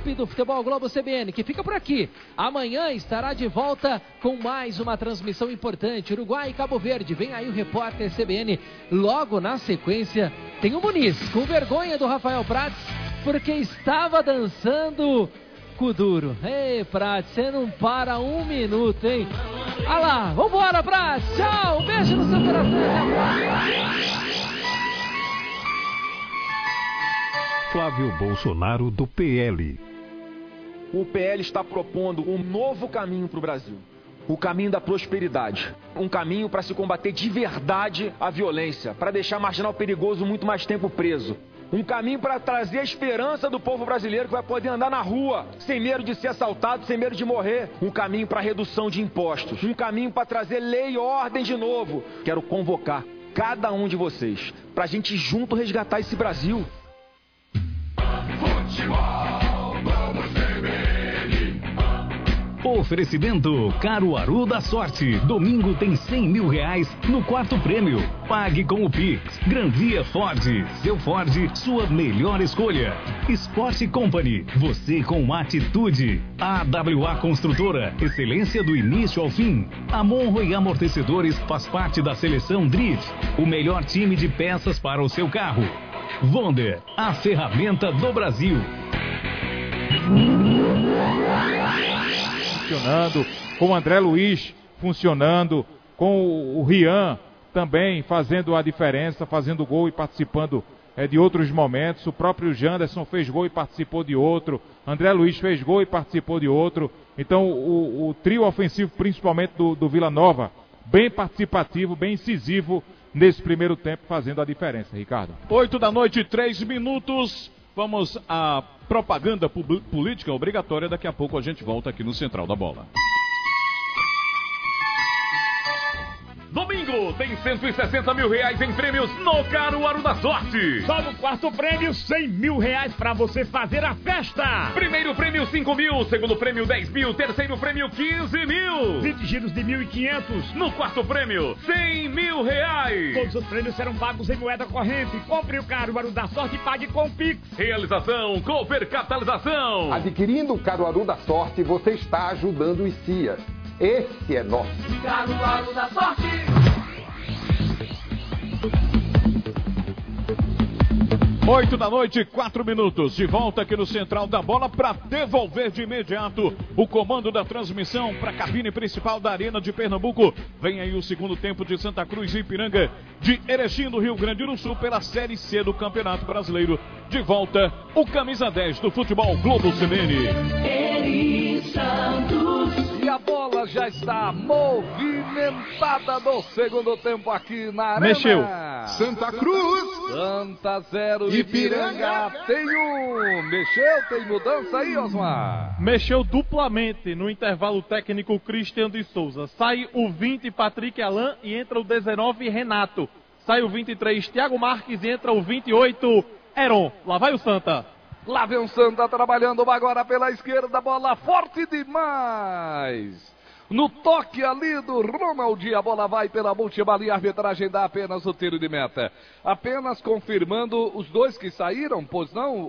equipe do Futebol Globo CBN, que fica por aqui. Amanhã estará de volta com mais uma transmissão importante. Uruguai e Cabo Verde. Vem aí o repórter CBN. Logo na sequência, tem o Muniz, com vergonha do Rafael Prats, porque estava dançando Kuduro. Ei, Prats, você não para um minuto, hein? Ah lá, vambora, Prats. Tchau, um beijo no seu coração. Flávio Bolsonaro, do PL. O PL está propondo um novo caminho para o Brasil. O caminho da prosperidade. Um caminho para se combater de verdade a violência, para deixar marginal perigoso muito mais tempo preso. Um caminho para trazer a esperança do povo brasileiro que vai poder andar na rua, sem medo de ser assaltado, sem medo de morrer. Um caminho para redução de impostos. Um caminho para trazer lei e ordem de novo. Quero convocar cada um de vocês para a gente junto resgatar esse Brasil. Oferecimento Caruaru da Sorte. Domingo tem R$100 mil no quarto prêmio. Pague com o Pix. Granvia Ford. Seu Ford, sua melhor escolha. Sport Company. Você com atitude. AWA Construtora. Excelência do início ao fim. A Monroe Amortecedores faz parte da seleção Drift. O melhor time de peças para o seu carro. Wonder. A ferramenta do Brasil. Funcionando, com o André Luiz funcionando, com o Rian também fazendo a diferença, fazendo gol e participando de outros momentos. O próprio Janderson fez gol e participou de outro. André Luiz fez gol e participou de outro. Então o trio ofensivo, principalmente do Vila Nova, bem participativo, bem incisivo nesse primeiro tempo, fazendo a diferença, Ricardo. 8h, 3 Vamos à propaganda política obrigatória. Daqui a pouco a gente volta aqui no Central da Bola. Domingo tem R$160 mil em prêmios no Caruaru da Sorte. Só no quarto prêmio, R$100 mil pra você fazer a festa. Primeiro prêmio 5 mil, segundo prêmio 10 mil, terceiro prêmio 15 mil. 20 giros de 1.500. No quarto prêmio, R$100 mil. Todos os prêmios serão pagos em moeda corrente. Compre o Caruaru da Sorte e pague com Pix. Realização Cooper Capitalização. Adquirindo o Caruaru da Sorte, você está ajudando os CIAs. Esse é nosso. Caruaru da Sorte. 8h, 4 De volta aqui no Central da Bola para devolver de imediato o comando da transmissão para a cabine principal da Arena de Pernambuco. Vem aí o segundo tempo de Santa Cruz e Ipiranga, de Erechim, do Rio Grande do Sul, pela Série C do Campeonato Brasileiro. De volta, o camisa 10 do Futebol Globo CBN. Eri Santos. E a bola já está movimentada no segundo tempo aqui na Arena. Mexeu. Santa Cruz. Santa 0, Ipiranga tem 1. Mexeu, tem mudança aí, Osmar? Mexeu duplamente no intervalo técnico Cristian de Souza. Sai o 20, Patrick Alain, e entra o 19, Renato. Sai o 23, Thiago Marques, e entra o 28, Heron. Lá vai o Santa. Lá vem o Santa trabalhando agora pela esquerda, bola forte demais. No toque ali do Ronaldi, a bola vai pela multibala e a arbitragem dá apenas o tiro de meta. Apenas confirmando os dois que saíram, pois não,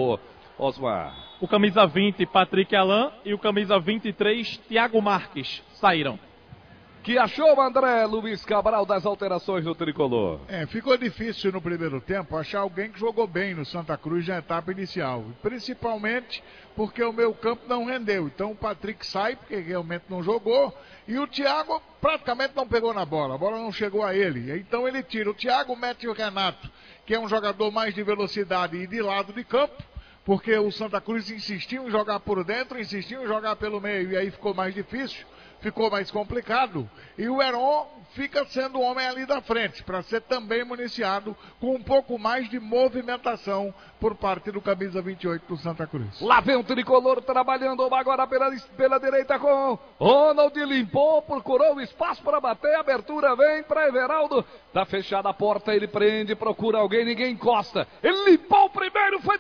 Osmar? O camisa 20, Patrick Alain, e o camisa 23, Thiago Marques, saíram. Que achou, André Luiz Cabral, das alterações no tricolor? Ficou difícil no primeiro tempo achar alguém que jogou bem no Santa Cruz na etapa inicial. Principalmente porque o meio campo não rendeu. Então o Patrick sai, porque realmente não jogou. E o Thiago praticamente não pegou na bola. A bola não chegou a ele. Então ele tira o Thiago, mete o Renato, que é um jogador mais de velocidade e de lado de campo. Porque o Santa Cruz insistiu em jogar por dentro, insistiu em jogar pelo meio. E aí ficou mais difícil. Ficou mais complicado, e o Heron fica sendo o homem ali da frente, para ser também municiado com um pouco mais de movimentação por parte do camisa 28 do Santa Cruz. Lá vem o tricolor trabalhando agora pela direita com Ronald, limpou, procurou o espaço para bater, a abertura vem para Everaldo, tá fechada a porta, ele prende, procura alguém, ninguém encosta, ele limpou o primeiro, foi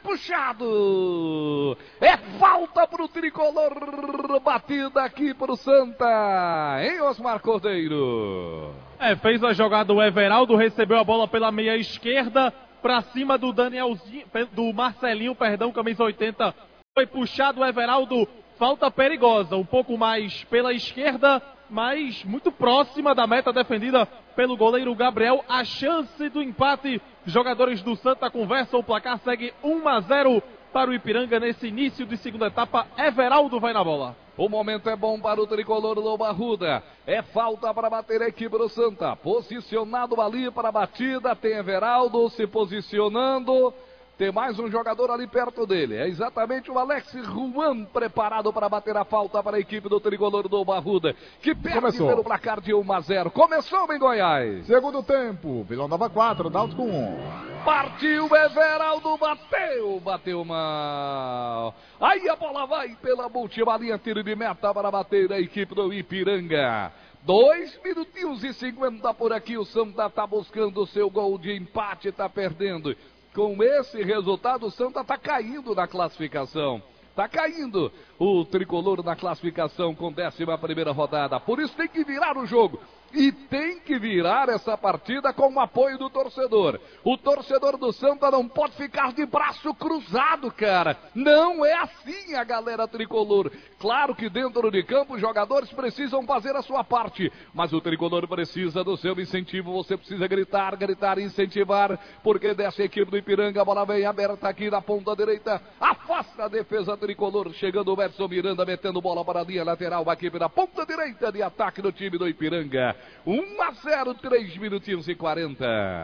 puxado, é falta pro tricolor, batida aqui pro Santa, hein, Osmar Cordeiro? Fez a jogada o Everaldo, recebeu a bola pela meia esquerda, pra cima do Danielzinho, do Marcelinho, camisa 80, Foi puxado o Everaldo, falta perigosa, um pouco mais pela esquerda, mas muito próxima da meta defendida pelo goleiro Gabriel. A chance do empate, jogadores do Santa conversam, o placar segue 1-0 para o Ipiranga nesse início de segunda etapa. Everaldo vai na bola. O momento é bom para o tricolor do Arruda. É falta para bater a equipe do Santa. Posicionado ali para a batida. Tem Everaldo se posicionando. Tem mais um jogador ali perto dele. É exatamente o Alex Juan preparado para bater a falta para a equipe do tricolor do Arruda, que perde pelo placar de 1-0. Começou em Goiás. Segundo tempo. Vila Nova 4, Náutico 1. Partiu Everaldo, bateu mal. Aí a bola vai pela última linha, tiro de meta para bater a equipe do Ipiranga. 2 minutinhos e 50 por aqui, o Santa está buscando o seu gol de empate, está perdendo. Com esse resultado, o Santa está caindo na classificação. Está caindo o tricolor na classificação com 11ª rodada. Por isso tem que virar o jogo. E tem que virar essa partida com o apoio do torcedor. O torcedor do Santa não pode ficar de braço cruzado, cara. Não é assim a galera tricolor. Claro que dentro de campo os jogadores precisam fazer a sua parte. Mas o tricolor precisa do seu incentivo. Você precisa gritar e incentivar. Porque dessa equipe do Ipiranga, a bola vem aberta aqui na ponta direita. Afasta a defesa tricolor. Chegando o Edson Miranda, metendo bola para a linha lateral. A equipe da ponta direita de ataque do time do Ipiranga. 1-0, 3 minutinhos e 40.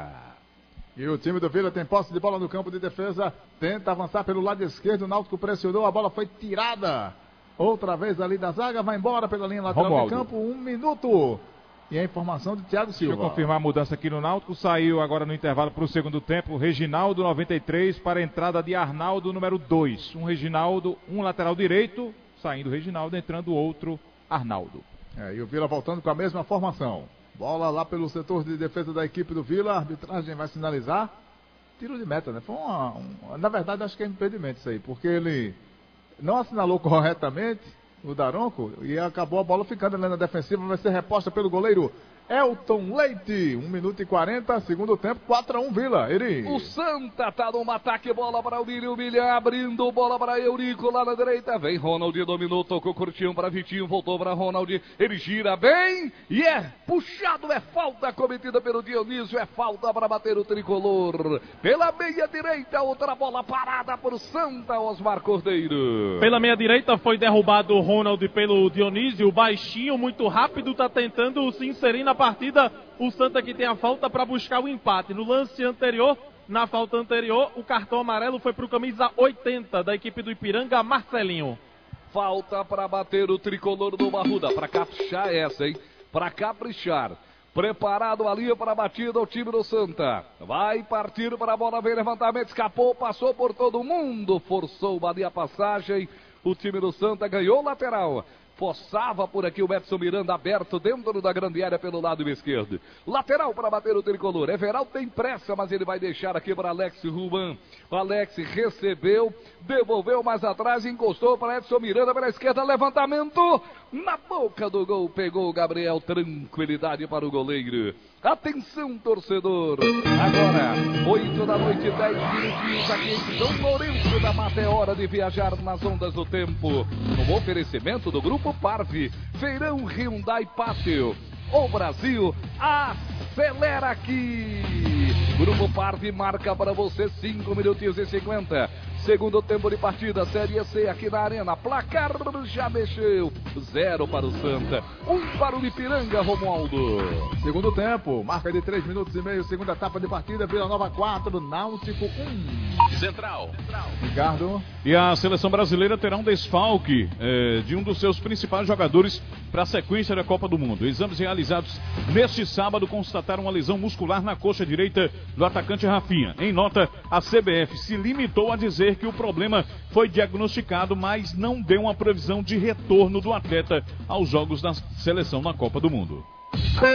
E o time do Vila tem posse de bola no campo de defesa. Tenta avançar pelo lado esquerdo. O Náutico pressionou, a bola foi tirada. Outra vez ali da zaga, vai embora pela linha lateral do campo. 1 minuto. E a informação de Thiago Silva. Deixa eu confirmar a mudança aqui no Náutico. Saiu agora no intervalo para o segundo tempo. Reginaldo, 93, para a entrada de Arnaldo, número 2. Um Reginaldo, um lateral direito. Saindo o Reginaldo, entrando outro Arnaldo. E o Vila voltando com a mesma formação. Bola lá pelo setor de defesa da equipe do Vila. A arbitragem vai sinalizar. Tiro de meta, né? Foi na verdade, acho que é impedimento isso aí. Porque ele não assinalou corretamente o Daronco. E acabou a bola ficando ali na defensiva. Vai ser reposta pelo goleiro Elton Leite. 1 minuto e 40, segundo tempo, 4-1 Vila. O Santa tá num ataque, bola para o William, abrindo bola para Eurico lá na direita. Vem Ronald, dominou, tocou curtinho para Vitinho, voltou para Ronald. Ele gira bem e é puxado, é falta cometida pelo Dionísio, é falta para bater o tricolor. Pela meia direita, outra bola parada por Santa, Osmar Cordeiro. Pela meia direita foi derrubado o Ronald pelo Dionísio, baixinho, muito rápido, tá tentando se inserir na partida. O Santa que tem a falta para buscar o empate. No lance anterior, na falta anterior, o cartão amarelo foi para o camisa 80 da equipe do Ipiranga, Marcelinho. Falta para bater o tricolor do Arruda, para caprichar essa, hein? Para caprichar. Preparado ali para a batida o time do Santa. Vai partir para a bola, vem levantamento, escapou, passou por todo mundo, forçou ali a passagem. O time do Santa ganhou lateral. Forçava por aqui o Edson Miranda aberto dentro da grande área pelo lado esquerdo. Lateral para bater o tricolor. Everaldo tem pressa, mas ele vai deixar aqui para Alex Juan. O Alex recebeu, devolveu mais atrás, encostou para Edson Miranda pela esquerda. Levantamento na boca do gol. Pegou o Gabriel. Tranquilidade para o goleiro. Atenção, torcedor. Agora, 8 da noite, 10 minutinhos aqui em São Lourenço da Mata. É hora de viajar nas ondas do tempo. No oferecimento do Grupo Parve, Feirão Hyundai Pátio. O Brasil acelera aqui. Grupo Parve marca para você 5 minutinhos e 50. Segundo tempo de partida, Série C aqui na Arena. Placar já mexeu. 0 para o Santa, 1 para o Ipiranga, Romualdo. Segundo tempo, marca de 3 minutos e meio. Segunda etapa de partida, Vila Nova 4, Náutico 1. Central. Ricardo. E a seleção brasileira terá um desfalque de um dos seus principais jogadores para a sequência da Copa do Mundo. Exames realizados neste sábado constataram uma lesão muscular na coxa direita do atacante Rafinha. Em nota, a CBF se limitou a dizer que o problema foi diagnosticado, mas não deu uma previsão de retorno do atleta aos jogos da seleção na Copa do Mundo.